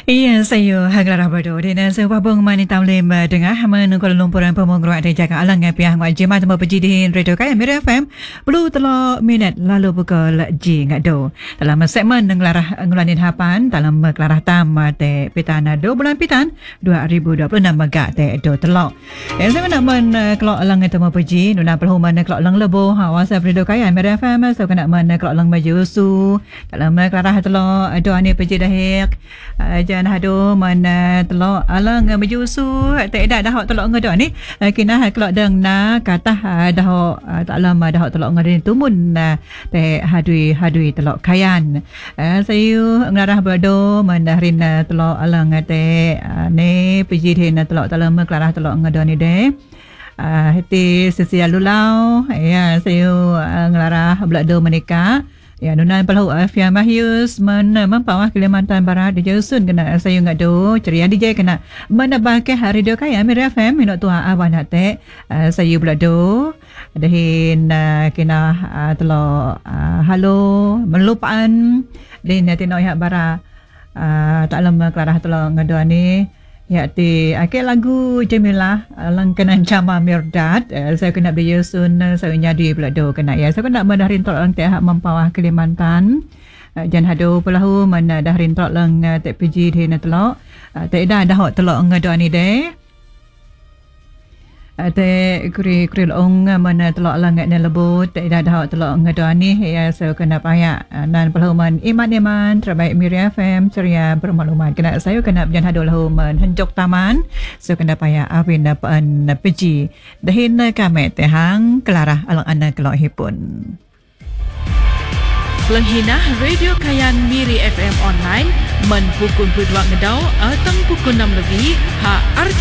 Iya, saya Haglara Bado. Dina sebabung mani tamlim dengar men Kuala Lumpur dan pemongro ada jaga alang pihak ngak jema temu pejidin radio kaya Mira FM. Perlu telok minit lalu pukul G ngado. Dalam segmen ngelarah ngulanin hapan dalam kelarah tam te pitan 2 bulan pitan 2026 megak te do telok. Saya nak men kelok alang temu peji nuna perhuman kelok alang lebo hawasa radio kaya Mira FM so kena men kelok alang baju su dalam kelarah telok do ani peji dahik jan hado mana telok alang mejusu tak ada dah telok ngado ni kina kelok dang na kata dah tak lama dah telok ngado tumun te hadui telok kayan sayu ngarah bado mandarin telok alang te ne pijithin telok dalam kelarah telok ngado ni de hati sesia lulau ya sayu ngarah blado menikah. Ya, nunan pelahu Afia Mahyus mempawah Kalimantan Barat di Jausun kena sayu ngado ceria DJ kena menabahkan radio kaya Mira FM minok tua awan hate sayu belado dahin kena telo halo melupaan din tino ya bara tak lama kelarah telo ngado ni ya ti akhir lagu Jamilah langkanan Cama Mirdad saya kena beli Yusun saya nyadi belado kena ya saya kena mendarin tok lang teh mempawah Kalimantan jan hado pelahu mana darin tok lang tek piji dina telok tak dah telok ngado ni de te kuri long mana telok lang ne lebo tak dah telok ngado ni ya saya kena paya nan perluman iman terbaik Mira FM ceria bermaklumat kena saya kena jan hado lahu men henjok taman saya kena paya awin pan peji dahin kame tehang kelarah alang ana kelok hipun Lenghina Radio Kayan Miri FM online men pukul 2 ngedau atau pukul 6 lebih ha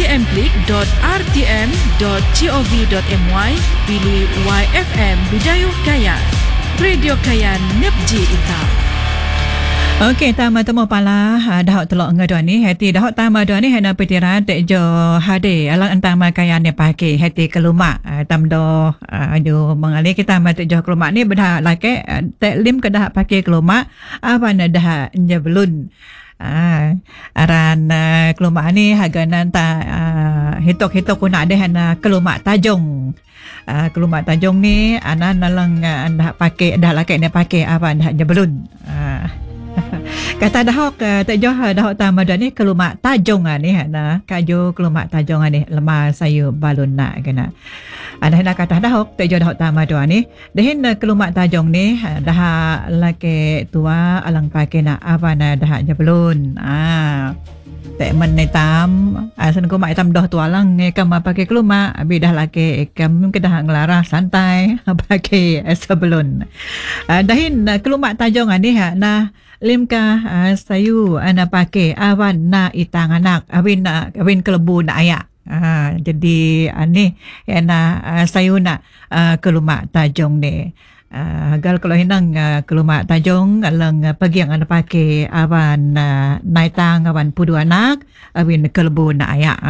rtm.gov.my pilih YFM Bidayuh Kayan Radio Kayan Nepji Ita. Okey, tama temu pala dah telok ngado ni hati dah tama do ni hena petiran tek jo hade alang antama kayan ne pake hati kelumak tamdo ayo mengali kita mak tek jo kelumak ni bedah lake tek lim kedah pake kelumak apa dah nyebelun aran kelumak ni haganan ta hitok kuna ada hana kelumak tajong kelumak tajong ni anan nalang dah pake dah lake ne pake apa dah nyebelun kata dahok tak jauh dahok tamadan ni kelumak tajong ni na kajo kelumak tajong ni lemah sayu balun nak kena ada hendak kata dahok tak jauh dahok tamadan ni dehin kelumak tajong ni dah laki tua alang pakai nak apa na dah jebelun tak menetam asan ko mak tam dah tua lang kam pakai kelumak abi dah laki kam kedah ngelarah santai pakai sebelun dahin kelumak tajong ni nah limka sayu ana pakai awan na itang anak awin kelebu na ayak jadi ani ana sayu na kelumak tajong ni gal kalau hinang kelumak tajong alang pagi yang ana pakai awan naitang awan pudu anak awin kelebu na ayak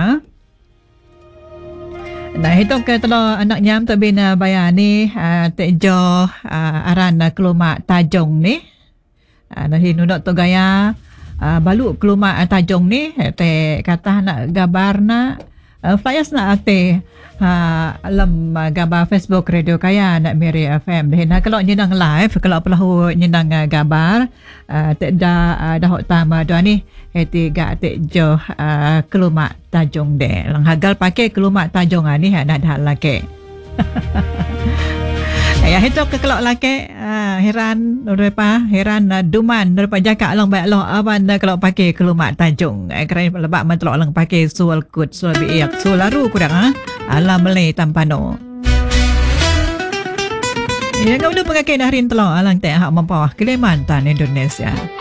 nah hitung ke telo anak nyam tabin bayar ni tejo aran kelumak tajong ni nahi nunok to gaya balu kelumak tajong ni te kata nak gambar nak flyers nak te alam gambar Facebook Radio Kaya nak Miri FM dah kalau nyendang live kalau pelahu nyendang gambar te dah tama do ni heti ga te jo kelumak tajong de lang hagal pakai kelumak tajong ni nak dah lake ya itu ke kelok laki heran duman daripada jaka alang baik Allah aban kalau pakai kelumak tajong kerana lebak mentelok alang pakai sual kut sual biak sual laru kurang alam melay tampano ya kau dah pengakai darin telok alang teh hak mempawah Kalimantan Indonesia.